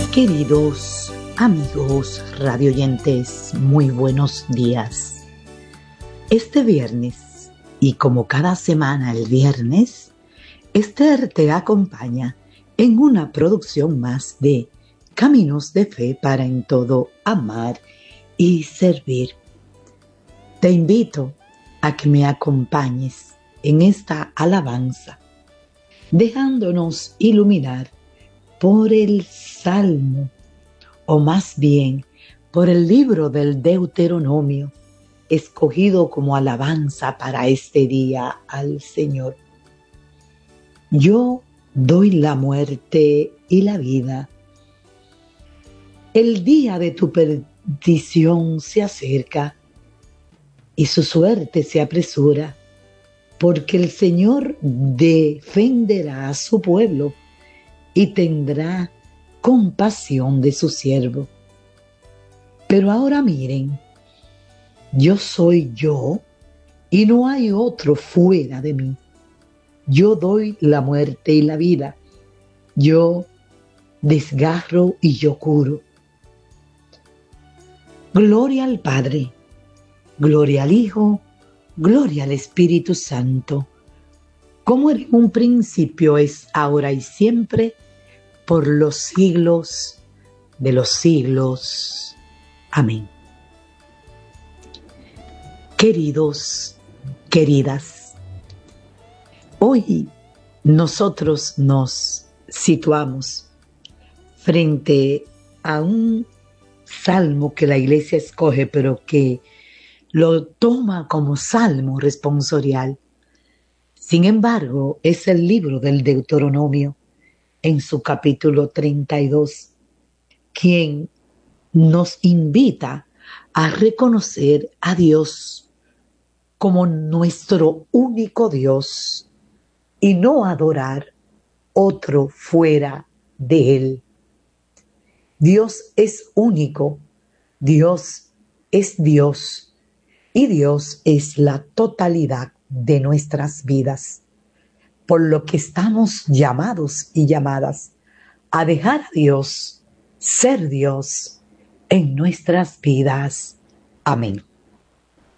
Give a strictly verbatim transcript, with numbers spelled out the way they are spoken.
Queridos amigos radioyentes, muy buenos días. Este viernes, y como cada semana el viernes, Esther te acompaña en una producción más de Caminos de Fe para en todo amar y servir. Te invito a que me acompañes en esta alabanza, dejándonos iluminar por el Salmo, o más bien por el libro del Deuteronomio, escogido como alabanza para este día al Señor. Yo doy la muerte y la vida. El día de tu perdición se acerca y su suerte se apresura, porque el Señor defenderá a su pueblo y tendrá compasión de su siervo. Pero ahora miren, yo soy yo y no hay otro fuera de mí. Yo doy la muerte y la vida. Yo desgarro y yo curo. Gloria al Padre, gloria al Hijo, gloria al Espíritu Santo, como en un principio es ahora y siempre, por los siglos de los siglos. Amén. Queridos, queridas, hoy nosotros nos situamos frente a un salmo que la Iglesia escoge, pero que lo toma como salmo responsorial. Sin embargo, es el libro del Deuteronomio, en su capítulo treinta y dos, quien nos invita a reconocer a Dios como nuestro único Dios y no adorar otro fuera de Él. Dios es único, Dios es Dios y Dios es la totalidad de nuestras vidas, por lo que estamos llamados y llamadas a dejar a Dios ser Dios en nuestras vidas. Amén.